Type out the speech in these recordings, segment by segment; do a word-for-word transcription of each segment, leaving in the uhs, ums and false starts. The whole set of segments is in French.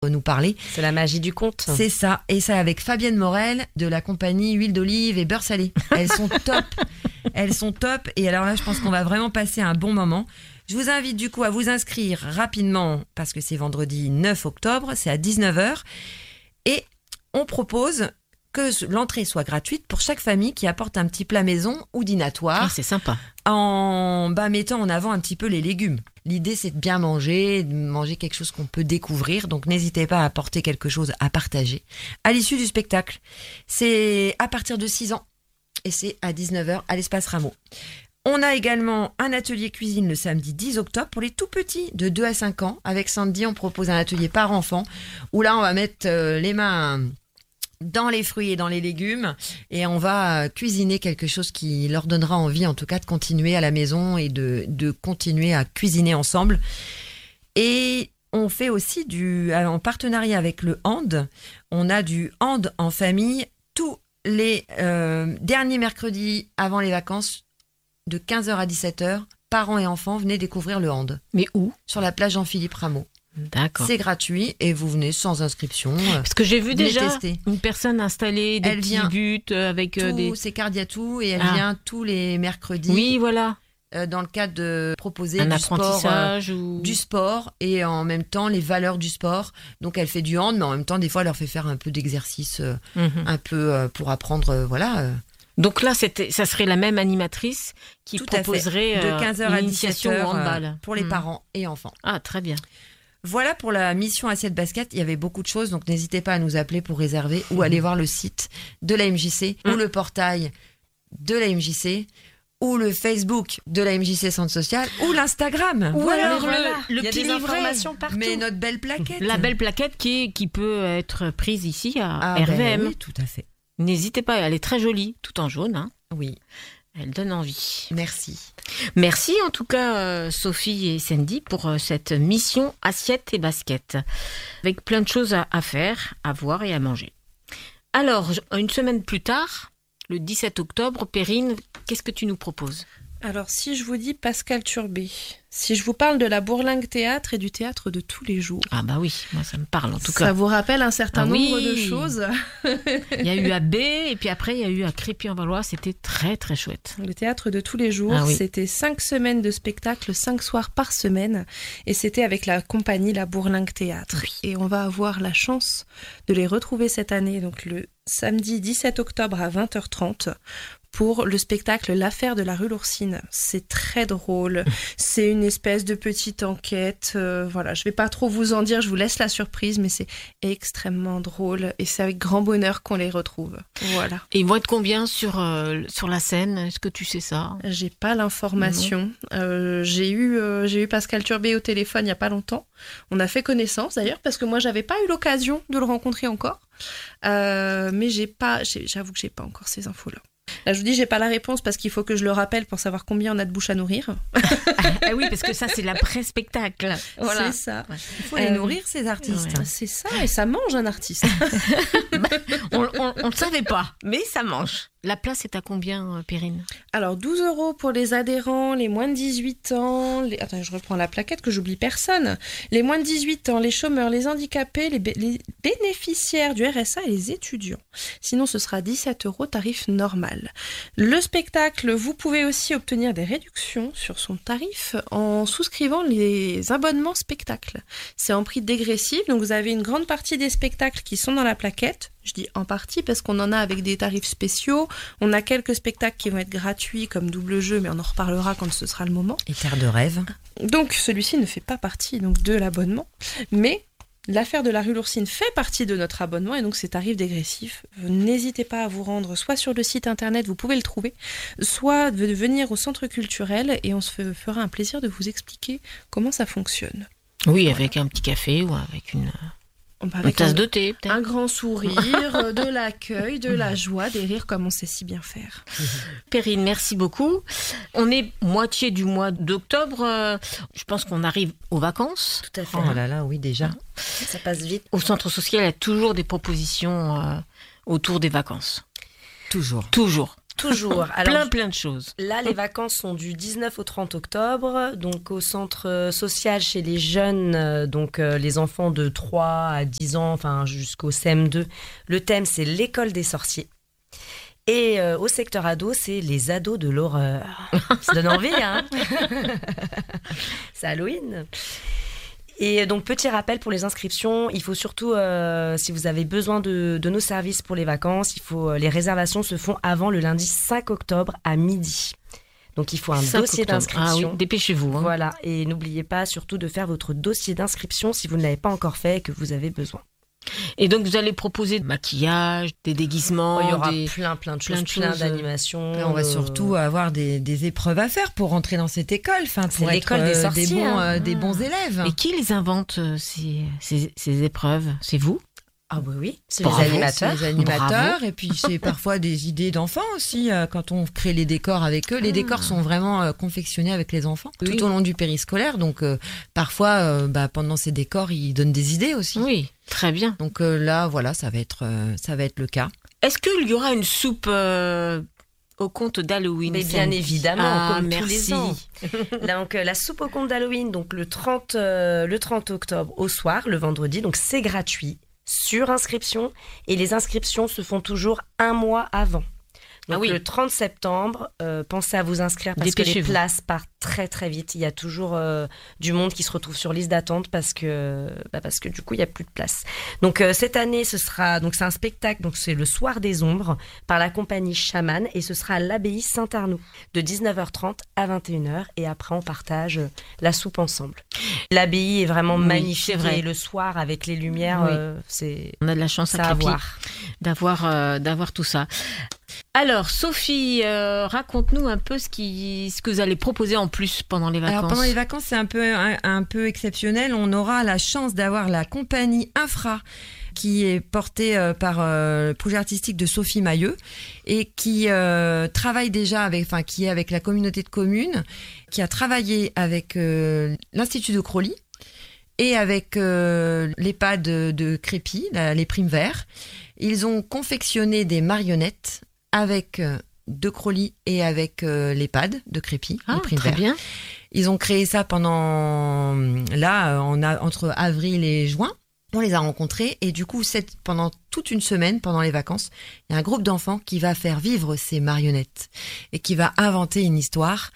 nous parler. C'est la magie du conte. C'est ça. Et ça avec Fabienne Morel de la compagnie Huile d'Olive et Beurre Salé. Elles sont top. Elles sont top. Et alors là, je pense qu'on va vraiment passer un bon moment. Je vous invite du coup à vous inscrire rapidement parce que c'est vendredi neuf octobre, c'est à dix-neuf heures. Et on propose que l'entrée soit gratuite pour chaque famille qui apporte un petit plat maison ou dînatoire. Ah, c'est sympa. En bah, mettant en avant un petit peu les légumes. L'idée, c'est de bien manger, de manger quelque chose qu'on peut découvrir. Donc, n'hésitez pas à apporter quelque chose à partager. À l'issue du spectacle, c'est à partir de six ans et c'est à dix-neuf heures à l'Espace Rameau. On a également un atelier cuisine le samedi dix octobre pour les tout petits de deux à cinq ans. Avec Sandy, on propose un atelier par enfant où là, on va mettre euh, les mains dans les fruits et dans les légumes et on va cuisiner quelque chose qui leur donnera envie en tout cas de continuer à la maison et de, de continuer à cuisiner ensemble. Et on fait aussi du, en partenariat avec le hand, on a du hand en famille tous les euh, derniers mercredis avant les vacances de quinze heures à dix-sept heures. Parents et enfants, venez découvrir le hand. Mais où ? Sur la plage Jean-Philippe Rameau. D'accord. C'est gratuit et vous venez sans inscription. Parce que j'ai vu déjà tester. Une personne installer des elle petits vient buts avec tout, des... c'est Cardiatou et elle ah. vient tous les mercredis. Oui, voilà. Euh, dans le cadre de proposer un du apprentissage sport, euh, ou... du sport et en même temps les valeurs du sport. Donc elle fait du hand, mais en même temps des fois elle leur fait faire un peu d'exercice, euh, mm-hmm. un peu euh, pour apprendre, euh, voilà. Euh. Donc là, c'était, ça serait la même animatrice qui Tout proposerait de quinze heures à dix-sept heures au handball pour les mm. parents et enfants. Ah, très bien. Voilà pour la mission Assiette Basket. Il y avait beaucoup de choses, donc n'hésitez pas à nous appeler pour réserver ou aller voir le site de la M J C mmh. ou le portail de la M J C ou le Facebook de la M J C Centre Social ou l'Instagram. Ou voilà, alors voilà. le, le Il y a petit des livret. informations partout. Mais notre belle plaquette. La belle plaquette qui, est, qui peut être prise ici à ah R V M. Ben oui, tout à fait. N'hésitez pas, elle est très jolie, tout en jaune. Hein. Oui. Elle donne envie. Merci. Merci en tout cas euh, Sophie et Sandy pour euh, cette mission Assiette et Basket. Avec plein de choses à, à faire, à voir et à manger. Alors, une semaine plus tard, le dix-sept octobre, Perrine, qu'est-ce que tu nous proposes ? Alors, si je vous dis Pascal Turbet, si je vous parle de la Bourlingue Théâtre et du théâtre de tous les jours. Ah bah oui, moi ça me parle en tout ça cas. Ça vous rappelle un certain ah nombre oui. de choses. Il y a eu à B et puis après il y a eu à Crépy-en-Valois, c'était très très chouette. Le théâtre de tous les jours, ah oui. c'était cinq semaines de spectacle, cinq soirs par semaine et c'était avec la compagnie La Bourlingue Théâtre. Oui. Et on va avoir la chance de les retrouver cette année, donc le samedi dix-sept octobre à vingt heures trente. Pour le spectacle L'affaire de la rue Lourcine. C'est très drôle, c'est une espèce de petite enquête, euh, voilà, je vais pas trop vous en dire, je vous laisse la surprise, mais c'est extrêmement drôle et c'est avec grand bonheur qu'on les retrouve, voilà. Et ils vont être combien sur, euh, sur la scène ? Est-ce que tu sais ça ? J'ai pas l'information, euh, j'ai, eu, euh, j'ai eu Pascal Turbet au téléphone il y a pas longtemps, on a fait connaissance d'ailleurs, parce que moi j'avais pas eu l'occasion de le rencontrer encore, euh, mais j'ai pas, j'ai, j'avoue que j'ai pas encore ces infos-là. Là, je vous dis, j'ai pas la réponse parce qu'il faut que je le rappelle pour savoir combien on a de bouches à nourrir. Ah oui, parce que ça, c'est l'après-spectacle. Voilà. C'est ça. Il faut les euh, nourrir, ces artistes. Ouais. C'est ça, et ça mange un artiste. on ne le savait pas, mais ça mange. La place est à combien, Perrine ? Alors, douze euros pour les adhérents, les moins de dix-huit ans... Les... Attends, je reprends la plaquette que j'oublie personne. Les moins de dix-huit ans, les chômeurs, les handicapés, les, bé... les bénéficiaires du R S A et les étudiants. Sinon, ce sera dix-sept euros, tarif normal. Le spectacle, vous pouvez aussi obtenir des réductions sur son tarif en souscrivant les abonnements spectacles. C'est en prix dégressif, donc vous avez une grande partie des spectacles qui sont dans la plaquette. Je dis en partie parce qu'on en a avec des tarifs spéciaux. On a quelques spectacles qui vont être gratuits comme double jeu, mais on en reparlera quand ce sera le moment. Et Terre de rêve. Donc celui-ci ne fait pas partie donc, de l'abonnement, mais l'affaire de la rue Lourcine fait partie de notre abonnement et donc c'est tarif dégressif. N'hésitez pas à vous rendre soit sur le site internet, vous pouvez le trouver, soit de venir au centre culturel et on se fera un plaisir de vous expliquer comment ça fonctionne. Oui, avec un petit café ou avec une... Avec une tasse un, de thé, peut-être. Un grand sourire, de l'accueil, de la joie, des rires comme on sait si bien faire. Perrine, merci beaucoup. On est moitié du mois d'octobre. Je pense qu'on arrive aux vacances. Tout à fait. Oh là là, oui, déjà. Ça passe vite. Au centre social, il y a toujours des propositions euh, autour des vacances. Toujours. Toujours. Toujours. Alors, plein, plein de choses. Là, les vacances sont du dix-neuf au trente octobre, donc au centre social chez les jeunes, donc euh, les enfants de trois à dix ans, enfin jusqu'au C M deux. Le thème, c'est l'école des sorciers. Et euh, au secteur ado, c'est les ados de l'horreur. Ça donne envie, hein. C'est Halloween. Et donc, petit rappel pour les inscriptions, il faut surtout, euh, si vous avez besoin de, de nos services pour les vacances, il faut, les réservations se font avant le lundi cinq octobre à midi. Donc, il faut un dossier octobre. d'inscription. Ah oui, dépêchez-vous. Hein. Voilà, et n'oubliez pas surtout de faire votre dossier d'inscription si vous ne l'avez pas encore fait et que vous avez besoin. Et donc, vous allez proposer du maquillage, des déguisements, Oh, il y aura des... plein, plein de plein choses, de plein choses. d'animations. Et on va euh, surtout avoir des, des épreuves à faire pour rentrer dans cette école, enfin C'est pour être l'école des euh, sorciers, des, bons, hein. euh, des bons élèves. Et qui les invente, euh, ces, ces, ces épreuves? C'est vous? Ah bah oui, c'est Bravo, les animateurs. C'est les animateurs, Bravo. et puis c'est parfois des idées d'enfants aussi, euh, quand on crée les décors avec eux. Les Ah. décors sont vraiment euh, confectionnés avec les enfants Oui. tout au long du périscolaire, donc euh, parfois, euh, bah, pendant ces décors, ils donnent des idées aussi. Oui, très bien. Donc euh, là, voilà, ça va être, euh, ça va être le cas. Est-ce qu'il y aura une soupe euh, au conte d'Halloween? Mais bien Sandy? évidemment, Ah, comme merci. tous les ans. Donc euh, la soupe au conte d'Halloween, donc le trente, euh, le trente octobre au soir, le vendredi, donc c'est gratuit, sur inscription, et les inscriptions se font toujours un mois avant. Donc Ah oui. le trente septembre, euh, pensez à vous inscrire parce que les Dépêchez-vous. places partent très très vite. Il y a toujours euh, du monde qui se retrouve sur liste d'attente parce que bah parce que du coup il y a plus de place. Donc euh, cette année ce sera donc c'est un spectacle, donc c'est le Soir des Ombres par la compagnie Chaman, et ce sera à l'abbaye Saint-Arnoux de dix-neuf heures trente à vingt et une heures, et après on partage euh, la soupe ensemble. L'abbaye est vraiment Oui, magnifique, c'est vrai. et le soir avec les lumières, Oui. euh, c'est On a de la chance ça à à Crépy voir. d'avoir euh, d'avoir tout ça. Alors, Sophie, euh, raconte-nous un peu ce, qui, ce que vous allez proposer en plus pendant les vacances. Alors pendant les vacances, c'est un peu un, un peu exceptionnel. On aura la chance d'avoir la compagnie Infra, qui est portée euh, par euh, le projet artistique de Sophie Mailleux, et qui euh, travaille déjà avec, enfin qui est avec la communauté de communes, qui a travaillé avec euh, l'Institut de Crolly et avec euh, l'EHPAD de, de Crépy, la- les Primes Verts. Ils ont confectionné des marionnettes avec euh, de Crolly et avec euh, l'EHPAD de Crépy, Ah, les Primes très Verts. bien. Ils ont créé ça pendant, là, on a, entre avril et juin. On les a rencontrés, et du coup, cette, pendant toute une semaine, pendant les vacances, il y a un groupe d'enfants qui va faire vivre ces marionnettes et qui va inventer une histoire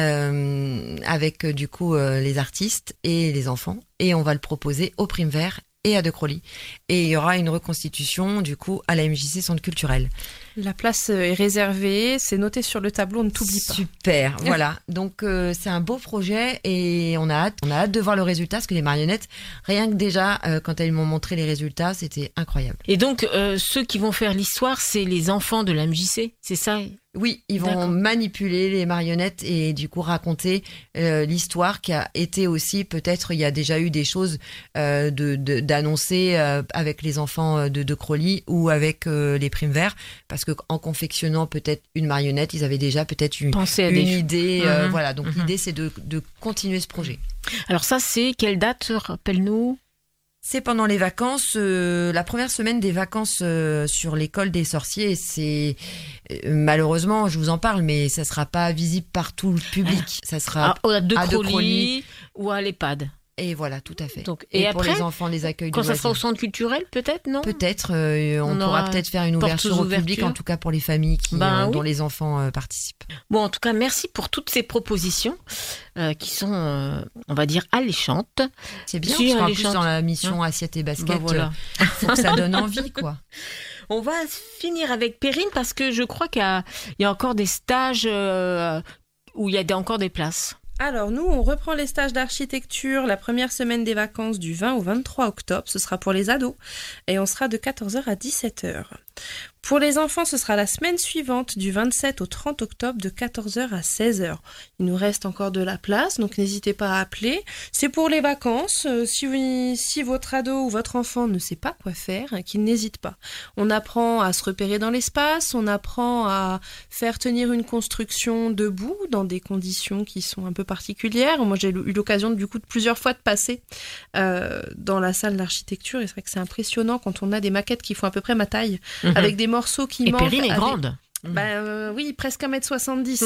euh, avec euh, du coup euh, les artistes et les enfants, et on va le proposer au Primes Verts et à De Crolly. Et il y aura une reconstitution du coup à la M J C Centre culturel. La place est réservée, c'est noté sur le tableau, on ne t'oublie pas. Super, voilà. Donc euh, c'est un beau projet, et on a hâte, on a hâte de voir le résultat, parce que les marionnettes, rien que déjà euh, quand elles m'ont montré les résultats, c'était incroyable. Et donc, euh, ceux qui vont faire l'histoire, c'est les enfants de la M J C, c'est ça? Oui, ils vont D'accord. manipuler les marionnettes et du coup raconter euh, l'histoire qui a été aussi, peut-être il y a déjà eu des choses euh, de, de, d'annoncer euh, avec les enfants de, de Crolly ou avec euh, les Primes Verts, parce que en confectionnant peut-être une marionnette, ils avaient déjà peut-être une, Pensez à une des... idée. euh, Mhm, voilà, donc mhm. l'idée c'est de, de continuer ce projet. Alors ça, c'est quelle date, rappelle-nous? C'est pendant les vacances, euh, la première semaine des vacances euh, sur l'école des sorciers. C'est euh, malheureusement, je vous en parle, mais ça sera pas visible par tout le public. Ça sera Ah, à De à De Crolly Crolly. ou à l'EHPAD. et voilà, tout à fait. Donc, et et pour après, les enfants, les accueils de quand ça sera au loisirs. centre culturel, peut-être, non? Peut-être, euh, on, On pourra aura peut-être faire une portes ouverture au public, ouverture. en tout cas pour les familles qui, Ben euh, oui. dont les enfants euh, participent. Bon, en tout cas, merci pour toutes ces propositions euh, qui sont, euh, on va dire, alléchantes. C'est bien, Si, parce qu'en elle est plus chante. dans la mission assiette et basket, Ben voilà. euh, faut que ça donne envie, quoi. On va finir avec Perrine parce que je crois qu'il y a, il y a encore des stages euh, où il y a des- encore des places. Alors nous, on reprend les stages d'architecture la première semaine des vacances du vingt au vingt-trois octobre. Ce sera pour les ados et on sera de quatorze heures à dix-sept heures. Pour les enfants, ce sera la semaine suivante du vingt-sept au trente octobre de quatorze heures à seize heures. Il nous reste encore de la place, donc n'hésitez pas à appeler. C'est pour les vacances. Euh, si, vous- si votre ado ou votre enfant ne sait pas quoi faire, qu'il n'hésite pas. On apprend à se repérer dans l'espace, on apprend à faire tenir une construction debout dans des conditions qui sont un peu particulières. Moi, j'ai eu l'occasion du coup de plusieurs fois de passer euh, dans la salle d'architecture, et c'est vrai que c'est impressionnant quand on a des maquettes qui font à peu près ma taille, Mhm. avec des morceaux qui Et manquent. Perrine est avec- grande. Bah euh, oui, presque un mètre soixante-dix.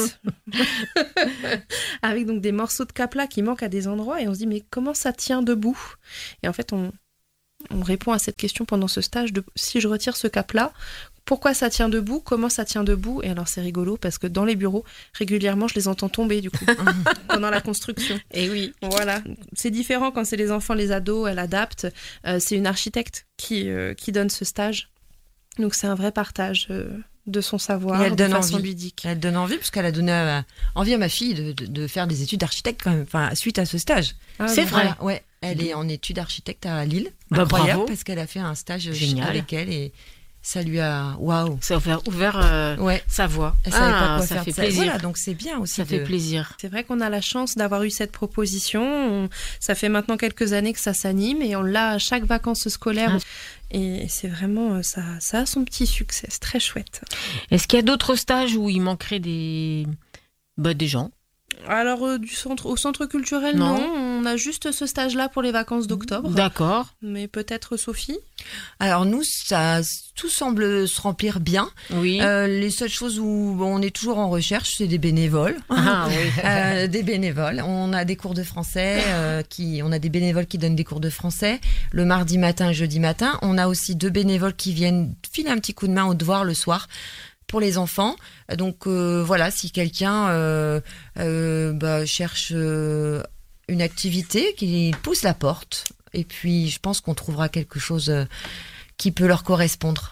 Avec donc des morceaux de capla qui manquent à des endroits et on se dit mais comment ça tient debout ? Et en fait on, on répond à cette question pendant ce stage de si je retire ce cap-là, pourquoi ça tient debout ? Comment ça tient debout ? Et alors c'est rigolo parce que dans les bureaux, régulièrement je les entends tomber du coup pendant la construction. Et oui. Voilà, c'est différent quand c'est les enfants, les ados, elle adapte. Euh, c'est une architecte qui, euh, qui donne ce stage. Donc c'est un vrai partage euh, de son savoir, Et elle de donne façon envie. ludique. Elle donne envie parce qu'elle a donné euh, envie à ma fille de, de, de faire des études d'architecte quand même, enfin suite à ce stage. Ah, C'est bon. vrai. Voilà, ouais, elle est en études d'architecte à Lille. Bah, Incroyable, bravo. parce qu'elle a fait un stage Génial. avec elle et ça lui a waouh. Ça a ouvert, ouvert euh, Ouais. sa voix. Elle savait Ah, pas quoi ça faire fait de ça. plaisir. Voilà, donc c'est bien aussi. Ça de... fait plaisir. C'est vrai qu'on a la chance d'avoir eu cette proposition. On- Ça fait maintenant quelques années que ça s'anime et on l'a à chaque vacances scolaires. Ah. Et c'est vraiment, euh, ça, ça a son petit succès. C'est très chouette. Est-ce qu'il y a d'autres stages où il manquerait des, bah, des gens ? Alors, euh, du centre, au centre culturel, Non. non. On a juste ce stage-là pour les vacances d'octobre. D'accord. Mais peut-être Sophie. Alors nous, ça, tout semble se remplir bien. Oui. Euh, les seules choses où bon, on est toujours en recherche, c'est des bénévoles. Ah oui. Euh, des bénévoles. On a des cours de français, euh, qui, on a des bénévoles qui donnent des cours de français le mardi matin et jeudi matin. On a aussi deux bénévoles qui viennent filer un petit coup de main au devoir le soir pour les enfants. Donc euh, voilà, si quelqu'un euh, euh, bah, cherche euh, une activité, qu'il pousse la porte. Et puis je pense qu'on trouvera quelque chose euh, qui peut leur correspondre.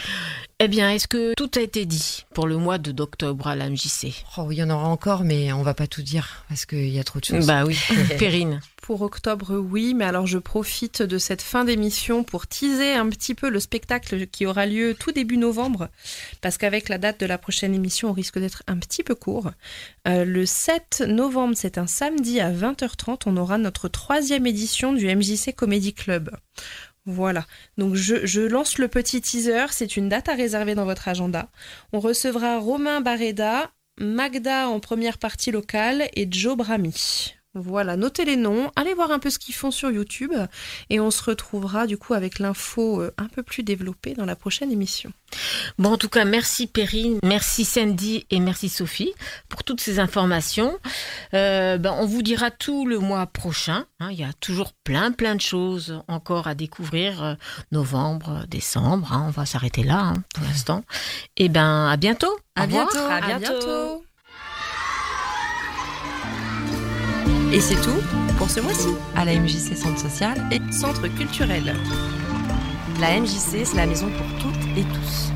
Eh bien, est-ce que tout a été dit pour le mois de d'octobre à l'A M J C ? Oh, il y en aura encore, mais on va pas tout dire parce qu'il y a trop de choses. Bah oui. Perrine. Pour octobre, oui, mais alors je profite de cette fin d'émission pour teaser un petit peu le spectacle qui aura lieu tout début novembre, parce qu'avec la date de la prochaine émission, on risque d'être un petit peu court. Euh, le sept novembre, c'est un samedi à vingt heures trente, on aura notre troisième édition du M J C Comedy Club. Voilà, donc je, je lance le petit teaser, c'est une date à réserver dans votre agenda. On recevra Romain Barreda, Magda en première partie locale et Joe Brami. Voilà, notez les noms, allez voir un peu ce qu'ils font sur YouTube et on se retrouvera du coup avec l'info euh, un peu plus développée dans la prochaine émission. Bon, en tout cas, merci Perrine, merci Sandy et merci Sophie pour toutes ces informations. Euh, ben, on vous dira tout le mois prochain. Hein, il y a toujours plein, plein de choses encore à découvrir. Euh, novembre, décembre, hein, on va s'arrêter là hein, pour l'instant. Et ben, à bientôt. À Au revoir. bientôt. À À bientôt. Et c'est tout pour ce mois-ci. À la M J C Centre Social. Et Centre Culturel. La M J C, c'est la maison pour toutes et tous.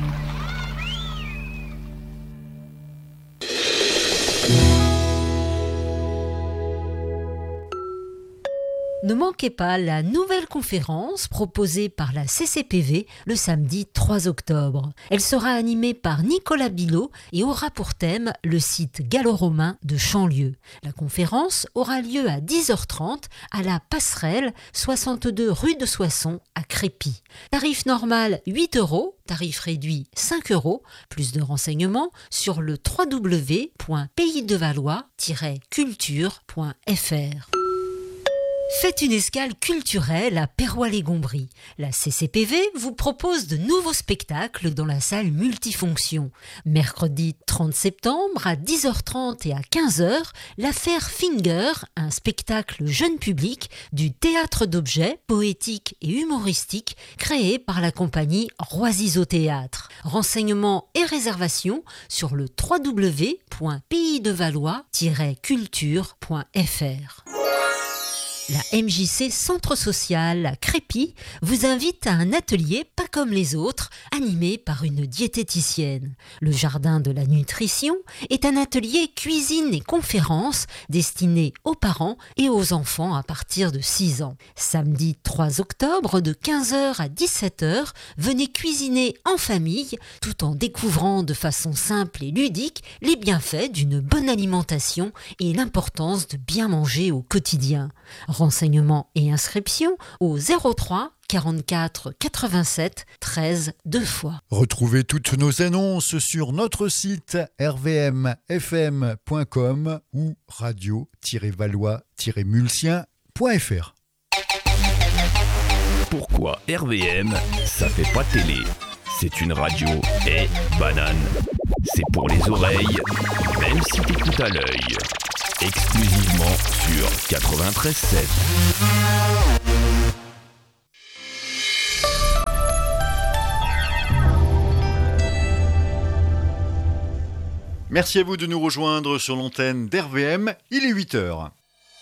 Ne manquez pas la nouvelle conférence proposée par la C C P V le samedi trois octobre. Elle sera animée par Nicolas Bilot et aura pour thème le site gallo-romain de Chanlieu. La conférence aura lieu à dix heures trente à la Passerelle, soixante-deux rue de Soissons à Crépy. Tarif normal huit euros, tarif réduit cinq euros. Plus de renseignements sur le w w w point pays de valois tiret culture point f r. Faites une escale culturelle à Perrois-les-Gombry. La C C P V vous propose de nouveaux spectacles dans la salle multifonction. Mercredi trente septembre à dix heures trente et à quinze heures, l'affaire Finger, un spectacle jeune public du théâtre d'objets poétiques et humoristiques créé par la compagnie Roisiso Théâtre. Renseignements et réservations sur le w w w point pays de valois tiret culture point f r. La M J C Centre Social à Crépy vous invite à un atelier pas comme les autres, animé par une diététicienne. Le Jardin de la Nutrition est un atelier cuisine et conférences destiné aux parents et aux enfants à partir de six ans. Samedi trois octobre de quinze heures à dix-sept heures, venez cuisiner en famille tout en découvrant de façon simple et ludique les bienfaits d'une bonne alimentation et l'importance de bien manger au quotidien. Renseignements et inscriptions au zéro trois quarante-quatre quatre-vingt-sept treize deux fois. Retrouvez toutes nos annonces sur notre site r v m f m point com ou radio tiret valois tiret mulsien point f r. Pourquoi R V M, ça fait pas télé? c'est une radio et banane. C'est pour les oreilles, même si t'écoutes à l'œil. Exclusivement sur quatre-vingt-treize sept. Merci à vous de nous rejoindre sur l'antenne d'R V M. Il est huit heures.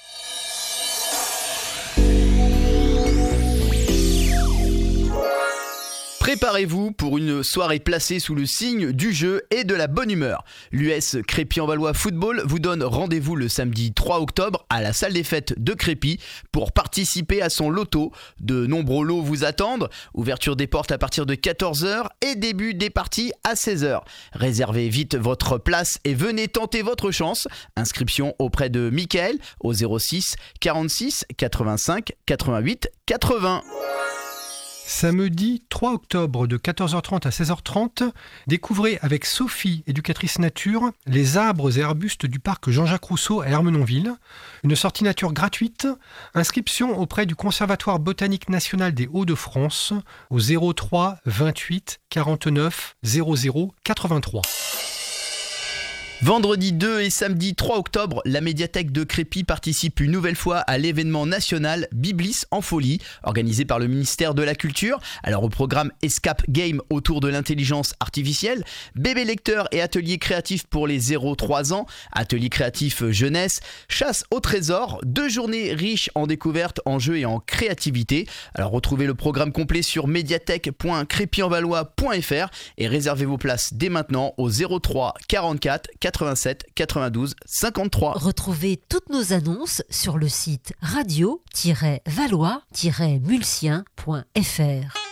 Préparez-vous pour une soirée placée sous le signe du jeu et de la bonne humeur. L'U S Crépy-en-Valois Football vous donne rendez-vous le samedi trois octobre à la salle des fêtes de Crépy pour participer à son loto. De nombreux lots vous attendent. Ouverture des portes à partir de quatorze heures et début des parties à seize heures. Réservez vite votre place et venez tenter votre chance. Inscription auprès de Mickaël au zéro six quarante-six quatre-vingt-cinq quatre-vingt-huit quatre-vingts. Samedi trois octobre de quatorze heures trente à seize heures trente, découvrez avec Sophie, éducatrice nature, les arbres et arbustes du parc Jean-Jacques Rousseau à Ermenonville. Une sortie nature gratuite. Inscription auprès du Conservatoire botanique national des Hauts-de-France au zéro trois vingt-huit quarante-neuf zéro zéro quatre-vingt-trois. Vendredi deux et samedi trois octobre, la médiathèque de Crépy participe une nouvelle fois à l'événement national Biblis en folie, organisé par le ministère de la Culture. Alors au programme Escape Game autour de l'intelligence artificielle, bébé lecteur et atelier créatif pour les zéro trois ans, atelier créatif jeunesse, chasse au trésor, deux journées riches en découvertes, en jeux et en créativité. Alors retrouvez le programme complet sur médiathèque point crépy en valois point f r et réservez vos places dès maintenant au zéro trois quarante-quatre quatre-vingt-sept quatre-vingt-douze cinquante-trois. Retrouvez toutes nos annonces sur le site radio tiret valois tiret mulsien point f r.